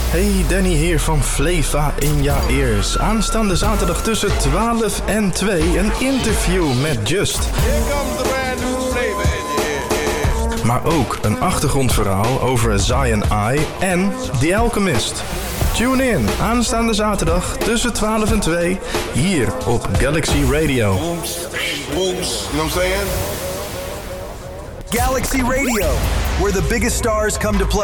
Hey, Danny hier van Flava in Ja Ears. Aanstaande zaterdag tussen 12 en 2 een interview met Just. Maar ook een achtergrondverhaal over Zion I en The Alchemist. Tune in aanstaande zaterdag tussen 12 en 2 hier op Galaxy Radio. Booms, you know what I'm saying? Galaxy Radio, where the biggest stars come to play.